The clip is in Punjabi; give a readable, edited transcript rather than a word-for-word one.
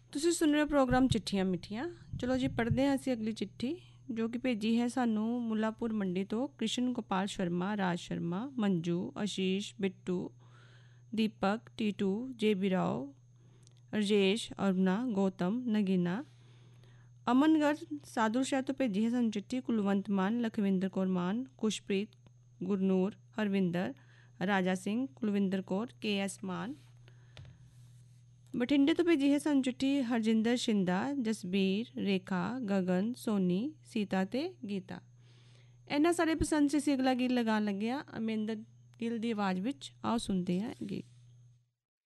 ਤੁਸੀਂ ਸੁਣ ਰਹੇ ਹੋ ਪ੍ਰੋਗਰਾਮ ਚਿੱਠੀਆਂ ਮਿੱਠੀਆਂ। ਚਲੋ ਜੀ ਪੜ੍ਹਦੇ ਹਾਂ ਅਸੀਂ ਅਗਲੀ ਚਿੱਠੀ ਜੋ ਕਿ ਭੇਜੀ ਹੈ ਸਾਨੂੰ ਮੁੱਲਾਪੁਰ ਮੰਡੀ ਤੋਂ ਕ੍ਰਿਸ਼ਨ ਗੋਪਾਲ ਸ਼ਰਮਾ, ਰਾਜ ਸ਼ਰਮਾ, ਮੰਜੂ, ਆਸ਼ੀਸ਼, ਬਿੱਟੂ, ਦੀਪਕ, ਟੀਟੂ, ਜੇ ਬੀ ਰਾਓ, ਰਜੇਸ਼, ਅਰੁਣਾ, ਗੌਤਮ, ਨਗੀਨਾ। ਅਮਨਗੜ੍ਹ ਸਾਧੂ ਸ਼ਹਿਰ ਤੋਂ ਭੇਜੀ ਹੈ ਸਾਨੂੰ ਚਿੱਠੀ ਕੁਲਵੰਤ ਮਾਨ, ਲਖਵਿੰਦਰ ਕੌਰ ਮਾਨ, ਖੁਸ਼ਪ੍ਰੀਤ, ਗੁਰਨੂਰ, ਹਰਵਿੰਦਰ, ਰਾਜਾ ਸਿੰਘ, ਕੁਲਵਿੰਦਰ ਕੌਰ, ਕੇ ਐਸ ਮਾਨ। ਬਠਿੰਡੇ ਤੋਂ ਭੇਜੀ ਹੈ ਸਾਨੂੰ ਚਿੱਠੀ ਹਰਜਿੰਦਰ ਸ਼ਿੰਦਾ, ਜਸਬੀਰ, ਰੇਖਾ, ਗਗਨ, ਸੋਨੀ, ਸੀਤਾ ਅਤੇ ਗੀਤਾ। ਇਹਨਾਂ ਸਾਰੇ ਪਸੰਦ 'ਚ ਅਸੀਂ ਅਗਲਾ ਗੀਤ ਲਗਾਉਣ ਲੱਗੇ ਹਾਂ ਅਮਰਿੰਦਰ ਗਿੱਲ ਦੀ ਆਵਾਜ਼ ਵਿੱਚ। ਆਓ ਸੁਣਦੇ ਹਾਂ ਗੀਤ।